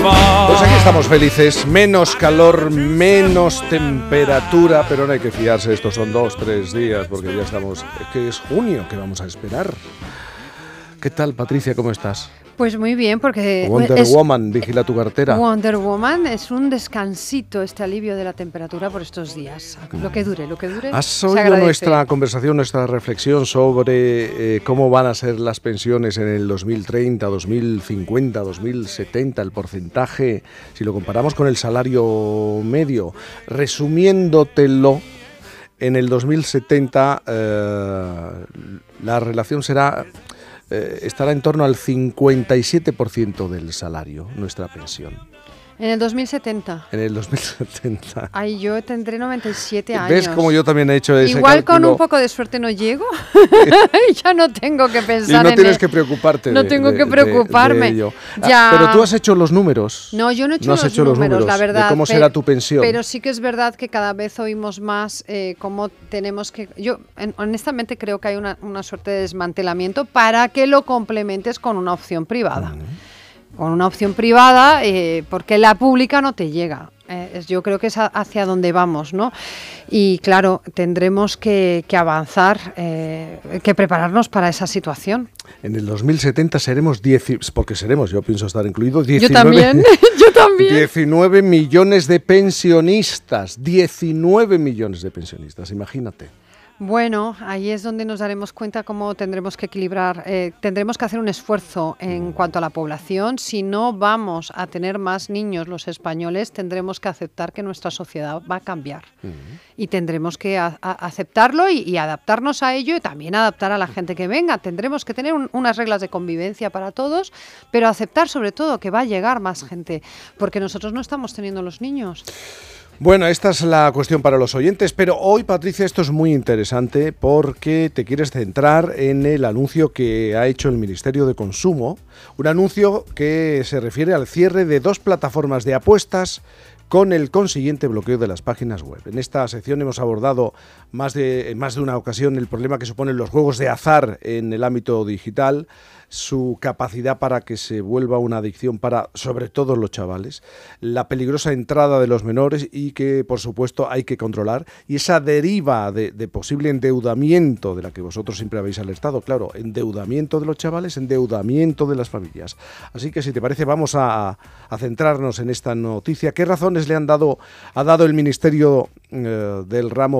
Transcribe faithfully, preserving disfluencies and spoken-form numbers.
Pues aquí estamos felices, menos calor, menos temperatura, pero no hay que fiarse, estos son dos, tres días, porque ya estamos, que es junio, que vamos a esperar. ¿Qué tal, Patricia, cómo estás? Pues muy bien, porque... Wonder es, Woman, vigila tu cartera. Wonder Woman es un descansito, este alivio de la temperatura por estos días. Lo que dure, lo que dure. ¿Has oído nuestra conversación, nuestra reflexión sobre eh, cómo van a ser las pensiones en el dos mil treinta, dos mil cincuenta, dos mil setenta, el porcentaje, si lo comparamos con el salario medio? Resumiéndotelo, en el dos mil setenta eh, la relación será... Eh, estará en torno al cincuenta y siete por ciento del salario, nuestra pensión. En el dos mil setenta. En el dos mil setenta. Ay, yo tendré noventa y siete años. ¿Ves cómo yo también he hecho ese Igual cálculo? Con un poco de suerte no llego. Ya no tengo que pensar en... Y no tienes el... que preocuparte No de, tengo de, que preocuparme. De, de ello. Ya... Ah, pero tú has hecho los números. No, yo no he hecho, no has los, hecho números, los números, la verdad. De cómo pero, será tu pensión. Pero sí que es verdad que cada vez oímos más eh, cómo tenemos que... Yo en, honestamente creo que hay una, una suerte de desmantelamiento para que lo complementes con una opción privada. Uh-huh. Con una opción privada, eh, porque la pública no te llega. Eh, yo creo que es a, hacia donde vamos, ¿no? Y claro, tendremos que, que avanzar, eh, que prepararnos para esa situación. En el dos mil setenta seremos diez, porque seremos, yo pienso estar incluido, diecinueve, yo también, yo también. diecinueve millones de pensionistas, diecinueve millones de pensionistas, imagínate. Bueno, ahí es donde nos daremos cuenta cómo tendremos que equilibrar, eh, tendremos que hacer un esfuerzo en cuanto a la población. Si no vamos a tener más niños los españoles, tendremos que aceptar que nuestra sociedad va a cambiar. Uh-huh. Y tendremos que a, a aceptarlo y, y adaptarnos a ello y también adaptar a la gente que venga. Tendremos que tener un, unas reglas de convivencia para todos, pero aceptar sobre todo que va a llegar más gente, porque nosotros no estamos teniendo los niños. Bueno, esta es la cuestión para los oyentes, pero hoy, Patricia, esto es muy interesante porque te quieres centrar en el anuncio que ha hecho el Ministerio de Consumo, un anuncio que se refiere al cierre de dos plataformas de apuestas con el consiguiente bloqueo de las páginas web. En esta sección hemos abordado más de, en más de una ocasión el problema que suponen los juegos de azar en el ámbito digital, su capacidad para que se vuelva una adicción para, sobre todo, los chavales, la peligrosa entrada de los menores y que, por supuesto, hay que controlar, y esa deriva de, de posible endeudamiento de la que vosotros siempre habéis alertado, claro, endeudamiento de los chavales, endeudamiento de las familias. Así que, si te parece, vamos a, a centrarnos en esta noticia. ¿Qué razones le han dado, ha dado el Ministerio eh, del ramo